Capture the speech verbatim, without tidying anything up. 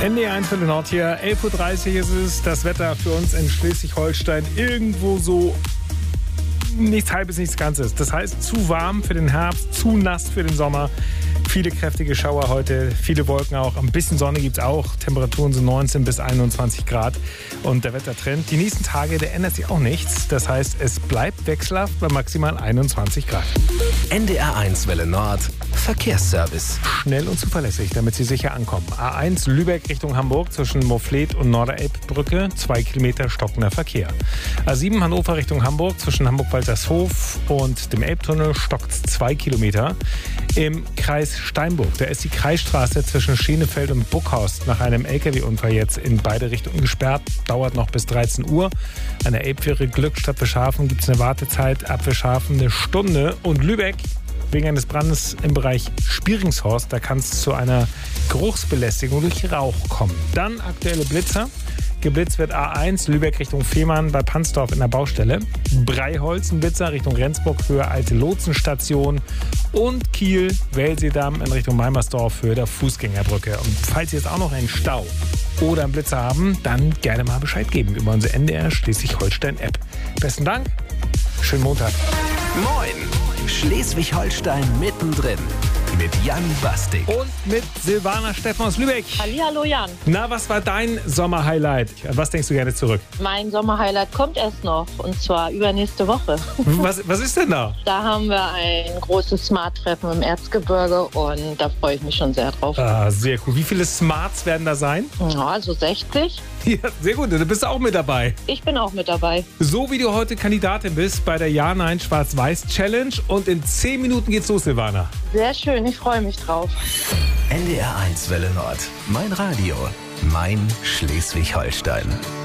N D R eins Welle Nord hier, elf Uhr dreißig ist es. Das Wetter für uns in Schleswig-Holstein irgendwo so nichts Halbes, nichts Ganzes. Das heißt, zu warm für den Herbst, zu nass für den Sommer. Viele kräftige Schauer heute, viele Wolken auch. Ein bisschen Sonne gibt es auch. Temperaturen sind neunzehn bis einundzwanzig Grad. Und der Wettertrend, die nächsten Tage, der ändert sich auch nichts. Das heißt, es bleibt wechselhaft bei maximal einundzwanzig Grad. N D R eins Welle Nord, Verkehrsservice. Schnell und zuverlässig, damit Sie sicher ankommen. A eins Lübeck Richtung Hamburg zwischen Mofflet und Norderelbbrücke, zwei Kilometer stockender Verkehr. A sieben Hannover Richtung Hamburg zwischen Hamburg-Waltershof und dem Elbtunnel stockt zwei Kilometer. Im Kreis Steinburg, da ist die Kreisstraße zwischen Schenefeld und Buckhorst nach einem L K W-Unfall jetzt in beide Richtungen gesperrt. Dauert noch bis dreizehn Uhr. An der Elbfähre Glückstadt Wischhafen gibt es eine Wartezeit ab Wischhafen eine Stunde. Und Lübeck, wegen eines Brandes im Bereich Spieringshorst, da kann es zu einer Geruchsbelästigung durch Rauch kommen. Dann aktuelle Blitzer. Geblitzt wird A eins Lübeck Richtung Fehmarn bei Pansdorf in der Baustelle. Breiholz ein Blitzer Richtung Rendsburg für Alte Lotsenstation. Und Kiel, Wellseedamm in Richtung Meimersdorf für der Fußgängerbrücke. Und falls Sie jetzt auch noch einen Stau oder einen Blitzer haben, dann gerne mal Bescheid geben über unsere N D R Schleswig-Holstein-App. Besten Dank, schönen Montag. Moin, Schleswig-Holstein mittendrin. Mit Jan Bastik. Und mit Silvana Steffen aus Lübeck. Hallihallo Jan. Na, was war dein Sommerhighlight? An was denkst du gerne zurück? Mein Sommerhighlight kommt erst noch, und zwar übernächste Woche. Was, was ist denn da? Da haben wir ein großes Smart-Treffen im Erzgebirge und da freue ich mich schon sehr drauf. Ah, sehr cool. Wie viele Smarts werden da sein? Ja, also sechzig. Ja, sehr gut. Du bist auch mit dabei. Ich bin auch mit dabei. So wie du heute Kandidatin bist bei der Ja-Nein-Schwarz-Weiß-Challenge. Und in zehn Minuten geht's los, Silvana. Sehr schön, ich freue mich drauf. N D R eins Welle Nord. Mein Radio. Mein Schleswig-Holstein.